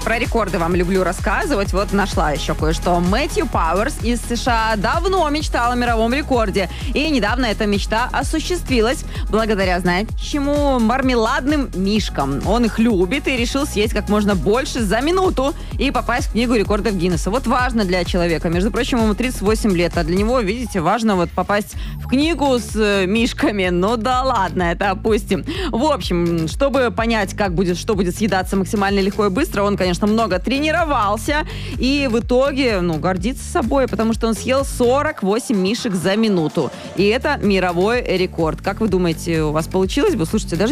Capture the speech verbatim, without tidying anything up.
Про рекорды вам люблю рассказывать. Вот нашла еще кое-что. Мэтью Пауэрс из США давно мечтал о мировом рекорде. И недавно эта мечта осуществилась благодаря, знаете, чему? Мармеладным мишкам. Он их любит и решил съесть как можно больше за минуту и попасть в книгу рекордов Гиннесса. Вот важно для человека. Между прочим, ему тридцать восемь лет, а для него, видите, важно вот попасть в книгу с э, мишками. Ну да ладно, это опустим. В общем, чтобы понять, как будет, что будет съедаться максимально легко и быстро, он, конечно, много тренировался и в итоге, ну, гордится собой, потому что он съел сорок восемь мишек за минуту. И это мировой рекорд. Как вы думаете, у вас получилось бы? Слушайте, даже